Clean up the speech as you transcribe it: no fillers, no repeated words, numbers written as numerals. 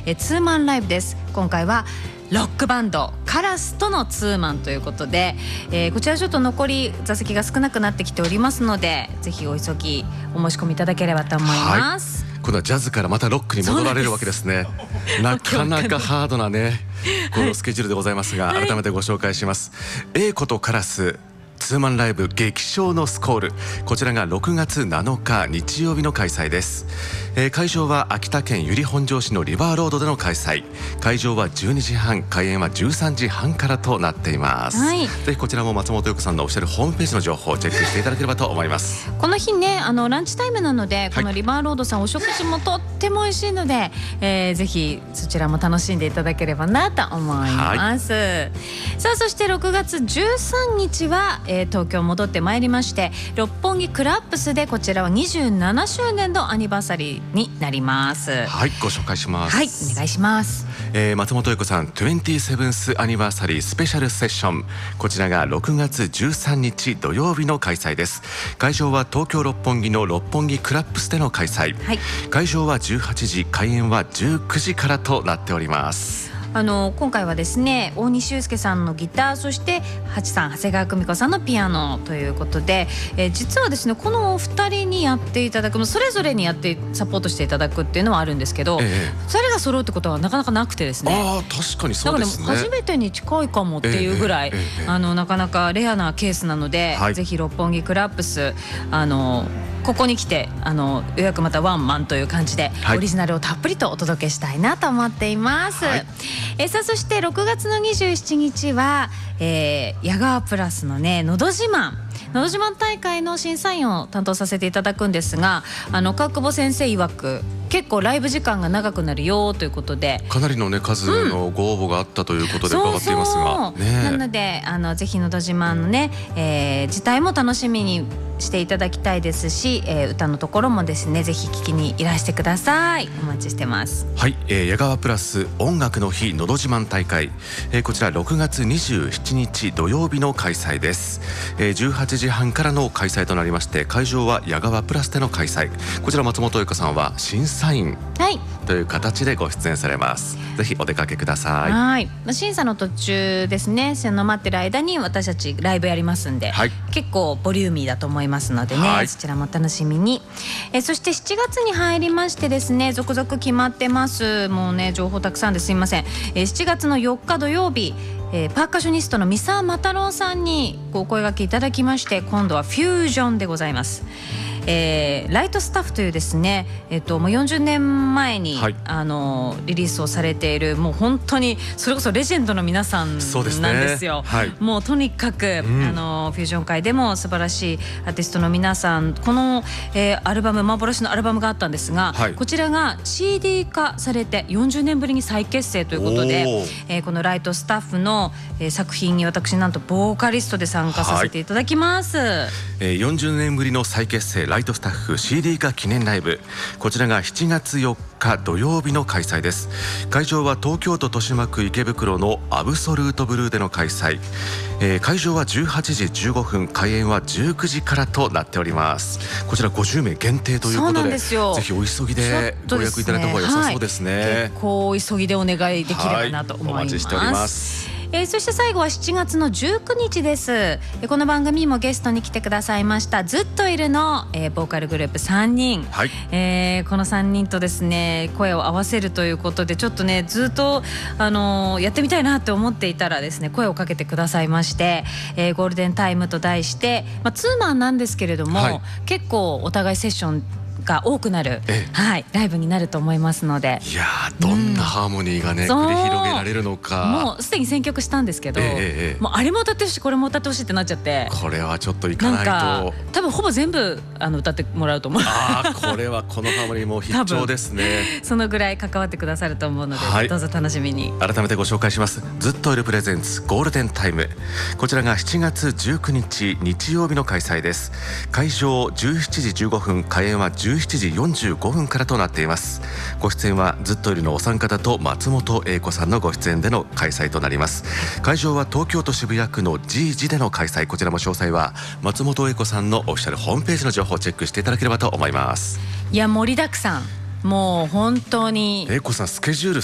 ツーマンライブです。今回はロックバンドカラスとのツーマンということで、こちらちょっと残り座席が少なくなってきておりますので、ぜひお急ぎお申し込みいただければと思います。 今度はジャズからまたロックに戻られるわけですね。なかなかハードなねこのスケジュールでございますが、改めてご紹介します。A子とカラスツーマンライブ激唱のスコール、こちらが6月7日日曜日の開催です。会場は秋田県由利本荘市のリバーロードでの開催。会場は12時半、開演は13時半からとなっています、ぜひこちらも松本陽子さんのオフィシャルホームページの情報をチェックしていただければと思います。 この日ね、ランチタイムなので、このリバーロードさんお食事もとっても美味しいので、ぜひそちらも楽しんでいただければなと思います、さあそして6月13日は、東京戻ってまいりまして、六本木クラップスでこちらは27周年のアニバーサリーになります。 はい、ご紹介します。 はい、お願いします。 松本陽子さん 27th アニバーサリースペシャルセッション、こちらが6月13日土曜日の開催です。会場は東京六本木の六本木クラップスでの開催、会場は18時、開演は19時からとなっております。 今回はですね、大西祐介さんのギター、そしてハチさん長谷川久美子さんのピアノということで、実はですねこのお二人にやっていただく、それぞれにやってサポートしていただくっていうのはあるんですけど、それが揃うってことはなかなかなくてですね。 確かにそうですね。 初めてに近いかもっていうぐらい、なかなかレアなケースなので、ぜひ六本木クラップスここに来て予約またワンマンという感じで、オリジナルをたっぷりとお届けしたいなと思っています、さあそして6月の27日は、矢川プラスのねのど自慢大会の審査員を担当させていただくんですが、川久保先生曰く結構ライブ時間が長くなるよということで、 かなりのね数のご応募があったということで伺っていますが、 なのでぜひのど自慢のね、自体も楽しみにしていただきたいですし、歌のところもですねぜひ聞きにいらしてください。お待ちしてます。 はい、矢川プラス音楽の日のど自慢大会、こちら6月27日土曜日の開催です。18時半からの開催となりまして、会場は矢川プラスでの開催。こちら松本陽子さんは審査員という形でご出演されます。ぜひお出かけください。 はい、審査の途中ですね、待ってる間に私たちライブやりますんで、結構ボリューミーだと思いますのでね、そちらも楽しみに。そして7月に入りましてですね、続々決まってます。もうね情報たくさんですいません。7月の4日土曜日、パーカッショニストの三沢又郎さんにお声掛けいただきまして、今度はフュージョンでございます。ライトスタッフというですね、もう40年前に、リリースをされている、もう本当にそれこそレジェンドの皆さんなんですよ。もうとにかく、フュージョン界でも素晴らしいアーティストの皆さん、この、アルバム幻のアルバムがあったんですが、こちらが CD 化されて40年ぶりに再結成ということで、このライトスタッフの、作品に私なんとボーカリストで参加させていただきます。 40年ぶりの再結成ライトスタッフ CD 化記念ライブ、こちらが7月4日土曜日の開催です。会場は東京都豊島区池袋のアブソルートブルーでの開催、会場は18時15分、開演は19時からとなっております。こちら50名限定ということで、ぜひお急ぎでご予約いただいた方が良さそうですね。 結構お急ぎでお願いできればなと思います。 お待ちしております。 そして最後は7月の19日です。この番組にもゲストに来てくださいましたずっといるの、ボーカルグループ3人、この3人とですね声を合わせるということで、ちょっとねずっとやってみたいなって思っていたらですね、声をかけてくださいまして、ゴールデンタイムと題して、ツーマンなんですけれども、結構お互いセッションが多くなる、ライブになると思いますので、 いやどんなハーモニーがね、繰り広げられるのか。 もうすでに選曲したんですけど、もうあれも歌ってほしいこれも歌ってほしいってなっちゃって、 これはちょっといかないと、 多分ほぼ全部歌ってもらうと思う。 これはこのハーモニーも必聴ですね。 そのぐらい関わってくださると思うので、どうぞ楽しみに。 改めてご紹介します。ずっといるプレゼンツゴールデンタイム、こちらが7月19日日曜日の開催です。会場17時15分、開演は17時45分からとなっています。ご出演はずっといるのお三方と松本英子さんのご出演での開催となります。会場は東京都渋谷区の G での開催。こちらも詳細は松本英子さんのオフィシャルホームページの情報をチェックしていただければと思います。 いや盛りだくさん、もう本当に英子さんスケジュール